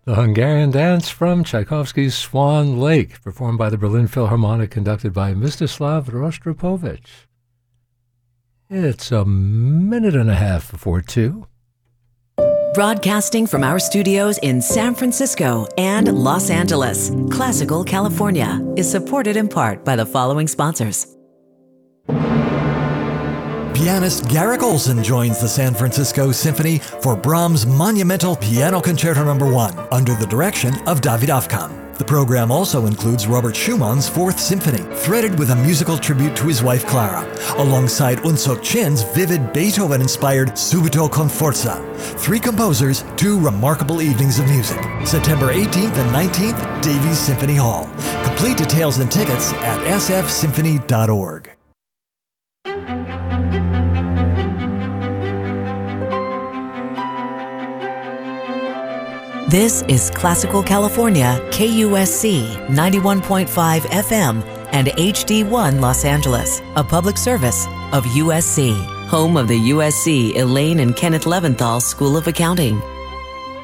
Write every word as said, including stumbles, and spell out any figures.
The Hungarian Dance from Tchaikovsky's Swan Lake, performed by the Berlin Philharmonic, conducted by Mstislav Rostropovich. It's a minute and a half before two. Broadcasting from our studios in San Francisco and Los Angeles, Classical California is supported in part by the following sponsors. Pianist Garrick Olson joins the San Francisco Symphony for Brahms' monumental Piano Concerto Number one under the direction of David Avkam. The program also includes Robert Schumann's Fourth Symphony, threaded with a musical tribute to his wife Clara, alongside Unsuk Chin's vivid Beethoven-inspired Subito con Forza. Three composers, two remarkable evenings of music. September eighteenth and nineteenth, Davies Symphony Hall. Complete details and tickets at s f symphony dot org. This is Classical California, K U S C ninety-one point five F M and H D one Los Angeles, a public service of U S C, home of the U S C Elaine and Kenneth Leventhal School of Accounting.